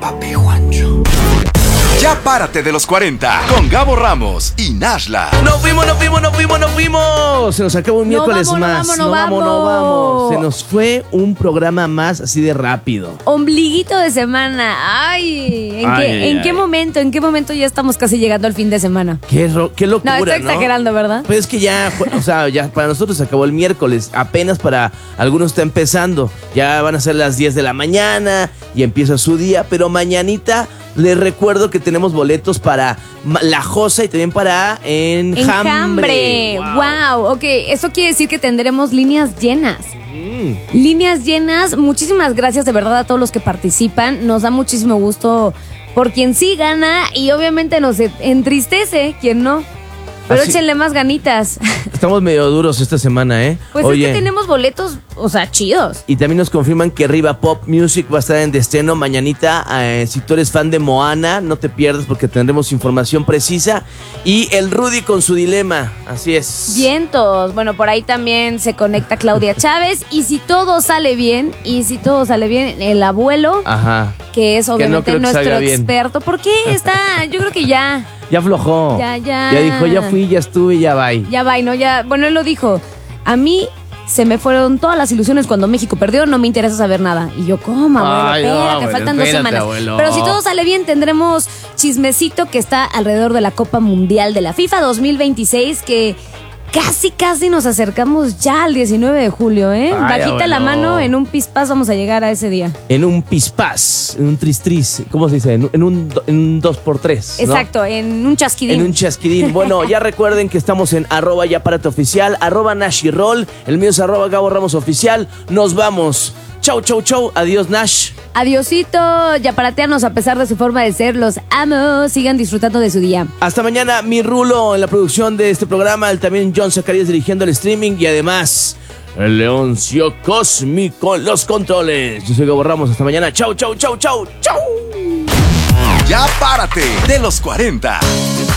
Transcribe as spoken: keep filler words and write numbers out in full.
Papi Juancho. Ya párate de los cuarenta con Gabo Ramos y Nashla. ¡Nos fuimos, nos fuimos, nos fuimos, nos fuimos! Se nos acabó un miércoles no vamos, más. No vamos, no vamos, no vamos. Se nos fue un programa más así de rápido. Ombliguito de semana. Ay, ¿en, Ay, qué, ay, ¿en ay. qué momento? ¿En qué momento ya estamos casi llegando al fin de semana? Qué, ro- qué locura, No, estoy ¿no? exagerando, ¿verdad? Pues es que ya, fue- o sea, ya para nosotros se acabó el miércoles. Apenas para algunos está empezando. Ya van a ser las diez de la mañana y empieza su día. Pero mañanita les recuerdo que tenemos boletos para Ma- La Josa y también para Enjambre. Enjambre. Wow. Ok, eso quiere decir que tendremos líneas llenas. Mm. Líneas llenas. Muchísimas gracias de verdad a todos los que participan. Nos da muchísimo gusto por quien sí gana y obviamente nos entristece quien no. Pero Así- échenle más ganitas. Estamos medio duros esta semana, ¿eh? Pues Oye, es que tenemos boletos, o sea, chidos. y también nos confirman que Riva Pop Music va a estar en estreno mañanita. Eh, si tú eres fan de Moana, no te pierdas porque tendremos información precisa. Y el Rudy con su dilema, así es. Vientos. Bueno, por ahí también se conecta Claudia Chávez. Y si todo sale bien, y si todo sale bien, el abuelo, Ajá. que es obviamente creo que nuestro salga bien. experto. ¿Por qué está? Yo creo que ya, Ya aflojó. Ya, ya. Ya dijo, ya fui, ya estuve, ya va. ya va, y no, ya. Bueno, él lo dijo. A mí se me fueron todas las ilusiones cuando México perdió, no me interesa saber nada. Y yo, ¿cómo, abuelo? Ay, no, Espérate, abuelo, faltan dos espérate, semanas. abuelo. Pero si todo sale bien, tendremos chismecito que está alrededor de la Copa Mundial de la FIFA dos mil veintiséis, que casi, casi nos acercamos ya al diecinueve de julio, ¿eh? Ay, Bajita la abuelo. mano, en un pispás vamos a llegar a ese día. En un pispás, en un tris-tris. ¿Cómo se dice? En, un- en un, do- en un dos por tres. ¿no? Exacto, en un chasquidín. En un chasquidín. Bueno, ya recuerden que estamos en arroba ya párate oficial, arroba Nashirroll, el mío es arroba Gabo Ramos oficial. Nos vamos. Chau, chau, chau. Adiós, Nash. Adiosito, yaparateanos a pesar de su forma de ser, los amo, sigan disfrutando de su día. Hasta mañana, mi Rulo en la producción de este programa, el también John Zacarías dirigiendo el streaming y además el Leoncio Cósmico en los controles. Yo soy Gabo Ramos, hasta mañana. Chau, chau, chau, chau, chau. Ya párate de los cuarenta.